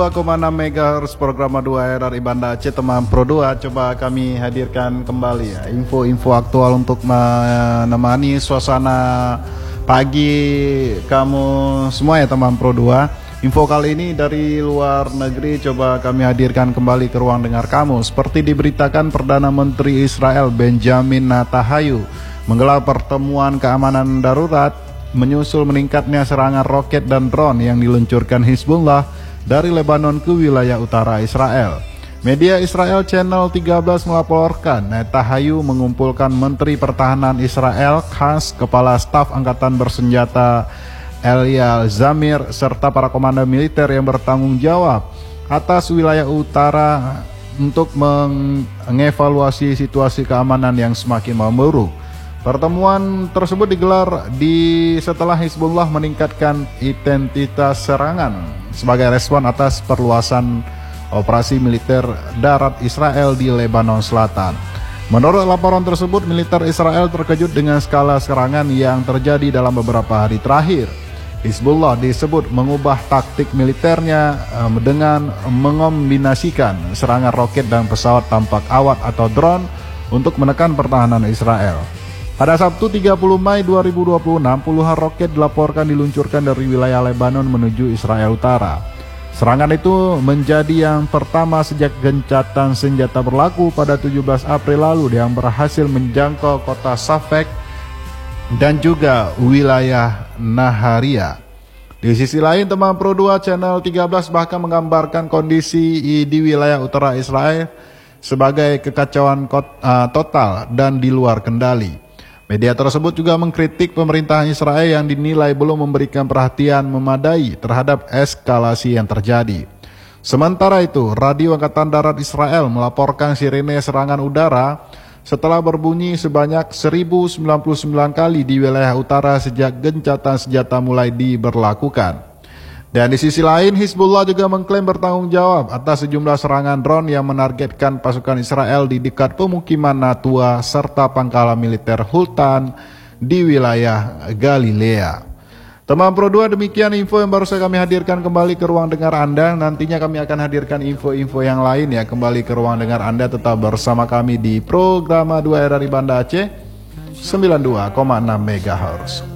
2,6 MHz program 2 RRI Banda Aceh teman Pro 2. Coba kami hadirkan kembali ya info-info aktual untuk menemani suasana pagi kamu semua ya teman Pro 2. Info kali ini dari luar negeri coba kami hadirkan kembali ke ruang dengar kamu. Seperti diberitakan Perdana Menteri Israel Benjamin Netanyahu menggelar pertemuan keamanan darurat menyusul meningkatnya serangan roket dan drone yang diluncurkan Hizbullah dari Lebanon ke wilayah utara Israel. Media Israel Channel 13 melaporkan Netanyahu mengumpulkan Menteri Pertahanan Israel Katz, Kepala Staf Angkatan Bersenjata Eyal Zamir, serta para komandan militer yang bertanggung jawab atas wilayah utara untuk mengevaluasi situasi keamanan yang semakin memburuk. Pertemuan tersebut digelar setelah Hizbullah meningkatkan intensitas serangan sebagai respon atas perluasan operasi militer darat Israel di Lebanon Selatan. Menurut laporan tersebut, militer Israel terkejut dengan skala serangan yang terjadi dalam beberapa hari terakhir. Hizbullah disebut mengubah taktik militernya dengan mengombinasikan serangan roket dan pesawat tanpa awak atau drone untuk menekan pertahanan Israel. Pada Sabtu 30 Mei 2026, puluhan roket dilaporkan diluncurkan dari wilayah Lebanon menuju Israel Utara. Serangan itu menjadi yang pertama sejak gencatan senjata berlaku pada 17 April lalu yang berhasil menjangkau kota Safed dan juga wilayah Naharia. Di sisi lain, teman Pro 2 Channel 13 bahkan menggambarkan kondisi di wilayah utara Israel sebagai kekacauan total dan di luar kendali. Media tersebut juga mengkritik pemerintahan Israel yang dinilai belum memberikan perhatian memadai terhadap eskalasi yang terjadi. Sementara itu, Radio Angkatan Darat Israel melaporkan sirene serangan udara setelah berbunyi sebanyak 1099 kali di wilayah utara sejak gencatan senjata mulai diberlakukan. Dan di sisi lain, Hizbullah juga mengklaim bertanggung jawab atas sejumlah serangan drone yang menargetkan pasukan Israel di dekat pemukiman Natua serta pangkalan militer Hultan di wilayah Galilea. Teman Pro 2, demikian info yang baru saya kami hadirkan kembali ke ruang dengar Anda. Nantinya kami akan hadirkan info-info yang lain ya kembali ke ruang dengar Anda. Tetap bersama kami di program 2 RRI Banda Aceh 92,6 MHz.